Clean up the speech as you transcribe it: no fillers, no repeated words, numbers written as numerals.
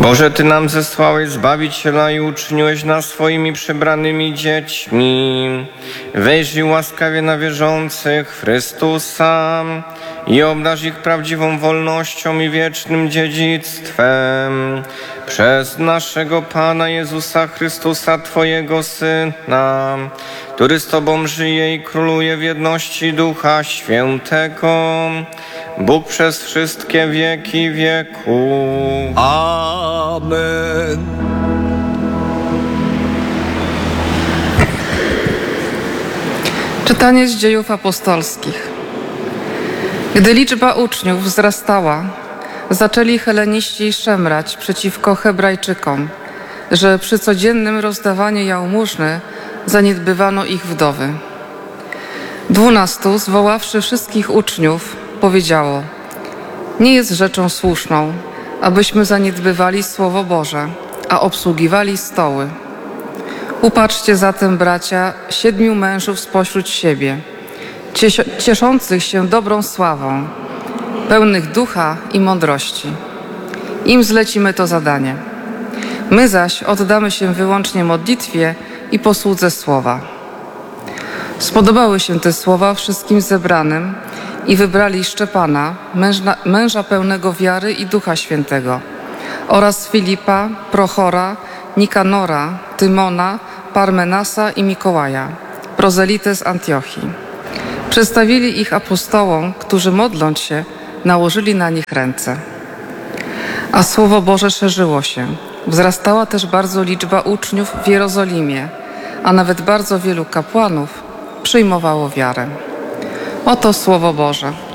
Boże, Ty nam zesłałeś Zbawiciela i uczyniłeś nas swoimi przybranymi dziećmi. Wejrzyj łaskawie na wierzących w Chrystusa i obdarz ich prawdziwą wolnością i wiecznym dziedzictwem. Przez naszego Pana Jezusa Chrystusa, Twojego Syna, który z Tobą żyje i króluje w jedności Ducha Świętego, Bóg przez wszystkie wieki wieków. Amen. Czytanie z Dziejów Apostolskich. Gdy liczba uczniów wzrastała, zaczęli heleniści szemrać przeciwko Hebrajczykom, że przy codziennym rozdawaniu jałmużny zaniedbywano ich wdowy. 12, zwoławszy wszystkich uczniów, powiedziało: nie jest rzeczą słuszną, abyśmy zaniedbywali Słowo Boże, a obsługiwali stoły. Upatrzcie zatem, bracia, 7 mężów spośród siebie, cieszących się dobrą sławą, pełnych ducha i mądrości. Im zlecimy to zadanie. My zaś oddamy się wyłącznie modlitwie i posłudze słowa. Spodobały się te słowa wszystkim zebranym i wybrali Szczepana, męża pełnego wiary i Ducha Świętego, oraz Filipa, Prochora, Nikanora, Tymona, Parmenasa i Mikołaja, prozelitę z Antiochii. Przedstawili ich apostołom, którzy modląc się, nałożyli na nich ręce. A Słowo Boże szerzyło się. Wzrastała też bardzo liczba uczniów w Jerozolimie, a nawet bardzo wielu kapłanów przyjmowało wiarę. Oto Słowo Boże.